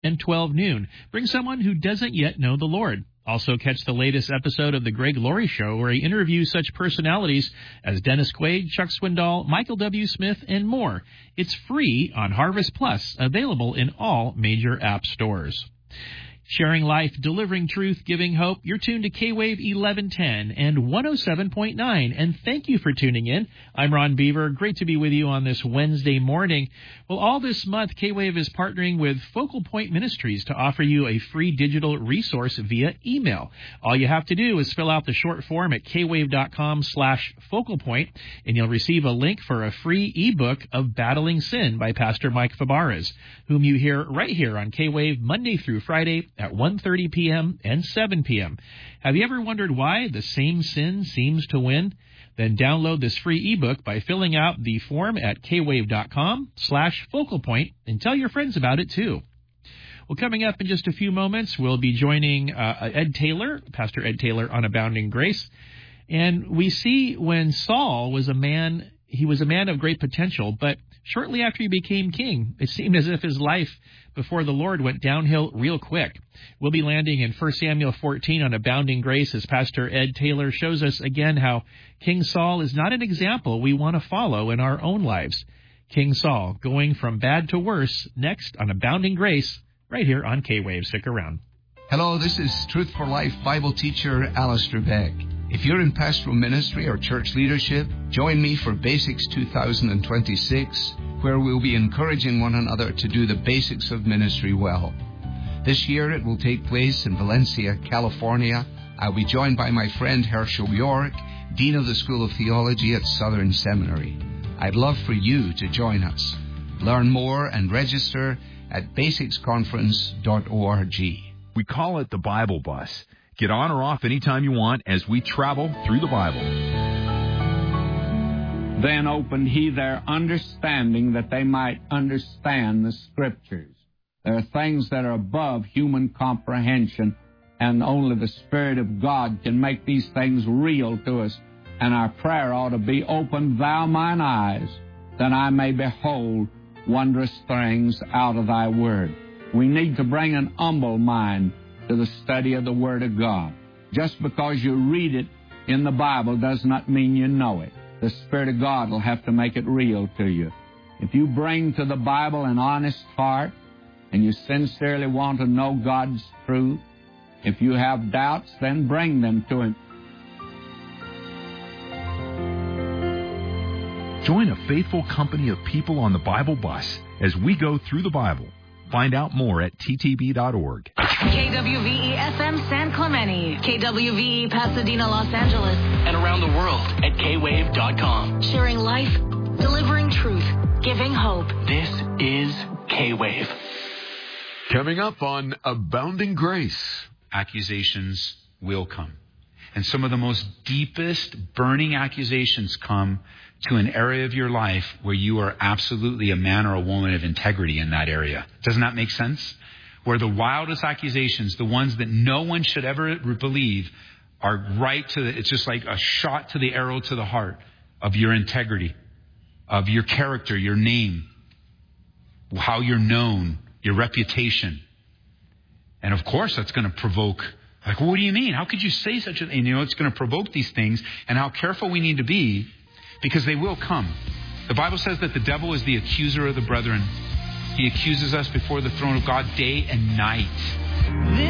and 12 noon. Bring someone who doesn't yet know the Lord. Also catch the latest episode of The Greg Laurie Show, where he interviews such personalities as Dennis Quaid, Chuck Swindoll, Michael W. Smith, and more. It's free on Harvest Plus, available in all major app stores. Sharing life, delivering truth, giving hope. You're tuned to K-Wave 1110 and 107.9. And thank you for tuning in. I'm Ron Beaver. Great to be with you on this Wednesday morning. Well, all this month, K-Wave is partnering with Focal Point Ministries to offer you a free digital resource via email. All you have to do is fill out the short form at kwave.com/focalpoint, and you'll receive a link for a free ebook of Battling Sin by Pastor Mike Fabarez, whom you hear right here on K-Wave Monday through Friday at 1:30 p.m. and 7 p.m. Have you ever wondered why the same sin seems to win? Then download this free ebook by filling out the form at kwave.com/focalpoint and tell your friends about it too. Well, coming up in just a few moments, we'll be joining Ed Taylor, Pastor Ed Taylor, on Abounding Grace. And we see when Saul was a man, he was a man of great potential, but shortly after he became king, it seemed as if his life before the Lord went downhill real quick. We'll be landing in 1 Samuel 14 on Abounding Grace as Pastor Ed Taylor shows us again how King Saul is not an example we want to follow in our own lives. King Saul going from bad to worse, next on Abounding Grace, right here on K-Wave. Stick around. Hello, this is Truth for Life Bible teacher Alistair Beck. If you're in pastoral ministry or church leadership, join me for Basics 2026, where we'll be encouraging one another to do the basics of ministry well. This year it will take place in Valencia, California. I'll be joined by my friend Herschel York, Dean of the School of Theology at Southern Seminary. I'd love for you to join us. Learn more and register at basicsconference.org. We call it the Bible Bus. Get on or off anytime you want as we travel through the Bible. Then opened he their understanding that they might understand the Scriptures. There are things that are above human comprehension, and only the Spirit of God can make these things real to us. And our prayer ought to be, open thou mine eyes, that I may behold wondrous things out of thy word. We need to bring an humble mind to the study of the Word of God. Just because you read it in the Bible does not mean you know it. The Spirit of God will have to make it real to you. If you bring to the Bible an honest heart and you sincerely want to know God's truth, if you have doubts, then bring them to Him. Join a faithful company of people on the Bible Bus as we go through the Bible. Find out more at ttb.org. KWVE-FM San Clemente, KWVE Pasadena, Los Angeles, and around the world at kwave.com. Sharing life, delivering truth, giving hope. This is K-Wave. Coming up on Abounding Grace, accusations will come. And some of the most deepest, burning accusations come to an area of your life where you are absolutely a man or a woman of integrity in that area. Doesn't that make sense? Where the wildest accusations, the ones that no one should ever believe, are right to it's just like a shot to the arrow to the heart of your integrity, of your character, your name, how you're known, your reputation. And of course, that's going to provoke, like, well, what do you mean? How could you say such a thing? It's going to provoke these things, and how careful we need to be, because they will come. The Bible says that the devil is the accuser of the brethren. He accuses us before the throne of God day and night.